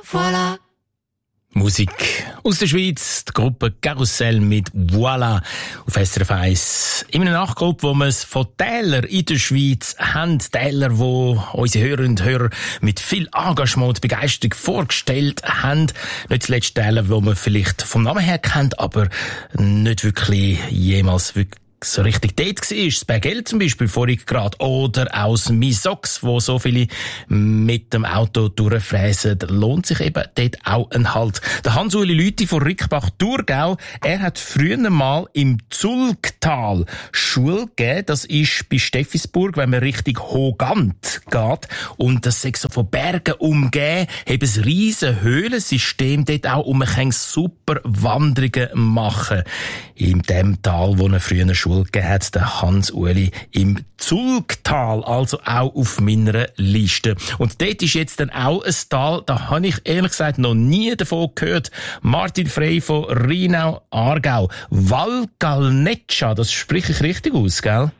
Voilà. Musik aus der Schweiz, die Gruppe Karussell mit Voilà auf SRF 1. In einer Nachgruppe, wo wir es von Tälern in der Schweiz haben. Täler, die unsere Hörerinnen und Hörer mit viel Engagement und Begeisterung vorgestellt haben. Nicht zuletzt Täler, die man vielleicht vom Namen her kennt, aber nicht wirklich jemals wirklich so richtig dort war. Das Bergell zum Beispiel, vorhin gerade. Oder aus Misox, wo so viele mit dem Auto durchfräsen. Lohnt sich eben dort auch ein Halt. Der Hans-Uli Lüthi von Rickbach-Thurgau, er hat früher mal im Zulgtal Schule gegeben. Das ist bei Steffisburg, wenn man Richtung Hogant geht. Und das ist so von Bergen umgeben. Haben ein riesen Höhlensystem dort auch. Und man kann super Wanderungen machen. In dem Tal, wo er früher Schule gegeben hat, der Hans-Uli im Zulgtal, also auch auf meiner Liste. Und dort ist jetzt dann auch ein Tal, da habe ich ehrlich gesagt noch nie davon gehört. Martin Frey von Rheinau-Aargau. Val Galneccia, das spreche ich richtig aus, gell?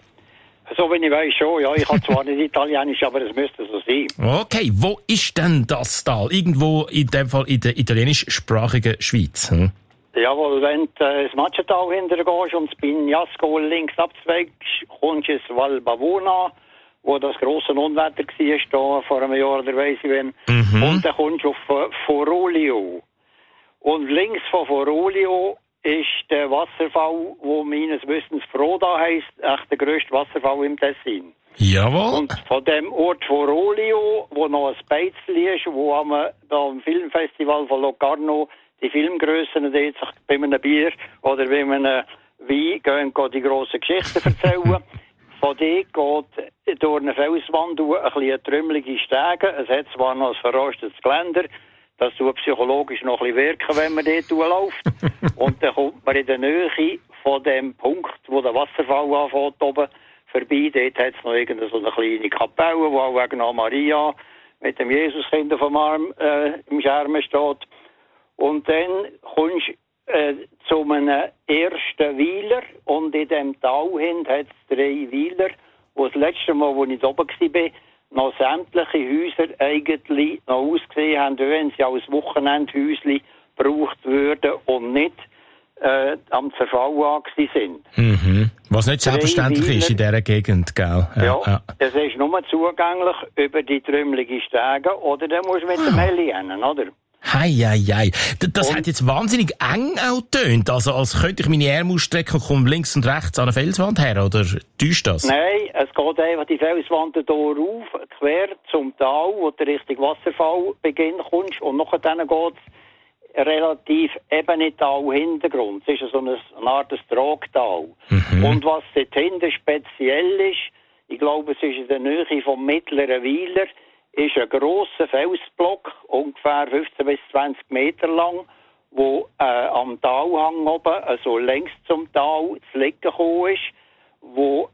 So wie ich weiss schon, ja. Ich kann zwar nicht Italienisch, aber es müsste so sein. Okay, wo ist denn das Tal? Irgendwo in dem Fall in der italienischsprachigen Schweiz, Jawohl, wenn du das Matschental hintergehst und das Bignasco links abzweigst, kommst du ins Val Bavona, wo das grosse Unwetter war, vor einem Jahr oder weiss ich wann. Und dann kommst du auf Forolio. Und links von Forolio ist der Wasserfall, wo meines Wissens Froda heisst, echt der grösste Wasserfall im Tessin. Jawohl. Und von dem Ort Forolio, wo noch ein Beizli ist, wo wir da am Filmfestival von Locarno die Filmgrössen dort sich bei einem Bier oder bei einem Wein gehen die grossen Geschichten erzählen. Von dort geht durch eine Felswand ein bisschen trümmelige Stege. Es hat zwar noch ein verrostetes Geländer, das tut psychologisch noch ein bisschen wirken, wenn man dort läuft. Und dann kommt man in der Nähe von dem Punkt, wo der Wasserfall anfängt oben vorbei. Dort hat es noch irgendeine so eine kleine Kapelle, wo auch wegen Maria mit dem Jesuskind auf dem Arm im Schermen steht. Und dann kommst du zu einem ersten Weiler und in dem Tal hin hat es 3 Weiler, wo das letzte Mal, als ich da oben war, noch sämtliche Häuser eigentlich noch ausgesehen haben, wenn sie als Wochenendhäuschen gebraucht würden und nicht am Zerfall angesehen sind. Was nicht selbstverständlich ist in dieser Gegend, gell? Ja. Es ist nur zugänglich über die trümmelige Stege oder dann musst du mit dem Heli hin, oder? Hei. Das hat jetzt wahnsinnig eng auch getönt. Also, als könnte ich meine Arme ausstrecken und komme links und rechts an eine Felswand her, oder täuscht das? Nein, es geht einfach die Felswand hier rauf, quer zum Tal, wo der richtige Wasserfallbeginn kommst, und nachher dann geht es relativ ebene Tal Hintergrund. Es ist so eine Art Tragtal. Und was dort hinten speziell ist, ich glaube, es ist in der Nähe vom mittleren Weiler, ist ein grosser Felsblock, ungefähr 15 bis 20 Meter lang, wo am Talhang oben, also längs zum Tal, zu liegen gekommen ist, wo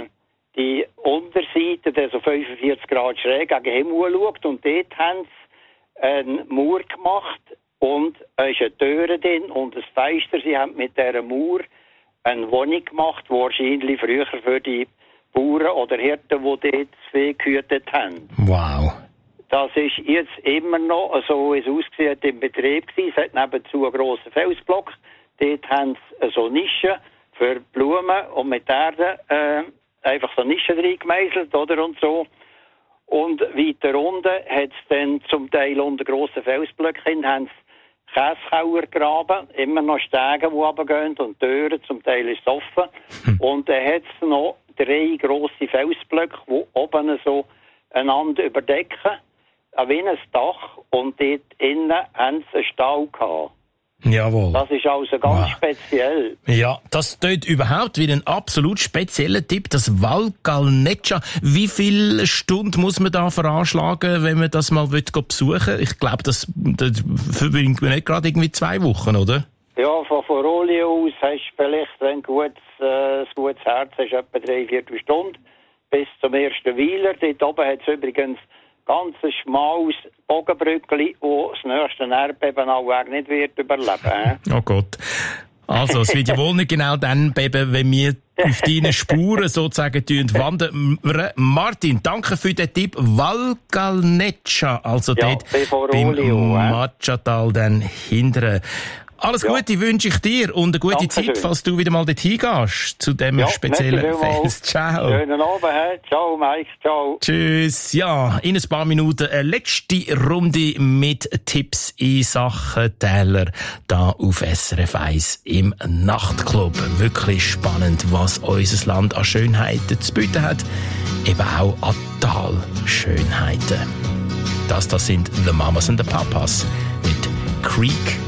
die Unterseite, der so 45 Grad schräg gegen den Himmel schaut, und dort haben sie einen Mauer gemacht und es ist eine Tür drin und ein Fenster. Sie haben mit dieser Mauer eine Wohnung gemacht, wahrscheinlich früher für die Bauern oder Hirten, die dort das Vieh gehütet haben. Wow. Das ist jetzt immer noch, so wie es aussieht, im Betrieb gewesen. Es hat nebenzu einen grossen Felsblock. Dort haben sie so Nischen für Blumen und mit Erde einfach so Nischen reingemeißelt, oder, und so. Und weiter unten hat es dann zum Teil unter grossen Felsblöcken haben sie Käsekauer graben, immer noch Stege, die runtergehen und Türen, zum Teil ist es offen. Und dann hat es noch 3 grosse Felsblöcke, die oben so einander überdecken, wie ein Dach, und dort innen haben sie einen Stall gehabt. Jawohl. Das ist also ganz speziell. Ja, das tönt überhaupt wie ein absolut spezieller Tipp, das Val Galneccia. Wie viele Stunden muss man da veranschlagen, wenn man das mal besuchen will? Ich glaube, das verbringt man nicht gerade irgendwie 2 Wochen, oder? Ja, von Forolio aus hast du vielleicht, wenn du ein gutes Herz hast, etwa 3/4 Stunden bis zum ersten Weiler. Dort oben hat es übrigens ganz ein schmales Bogenbrückli, wo das nächste Erdbeben auch nicht wird überleben. Oh Gott. Also, es wird ja wohl nicht genau dann beben, wenn wir auf deinen Spuren sozusagen wandern. Martin, danke für den Tipp. Valgalneccia, also dort beim Machatal dann hinteren. Alles Gute wünsche ich dir und eine gute Zeit, falls du wieder mal dorthin gehst, zu dem speziellen Fels. Ciao. Schönen Abend. Ciao, Mike. Ciao. Tschüss. Ja, in ein paar Minuten eine letzte Runde mit Tipps in Sachen Täler da auf SRF 1 im Nachtclub. Wirklich spannend, was unser Land an Schönheiten zu bieten hat. Eben auch an Talschönheiten. Das sind The Mamas and the Papas mit Creek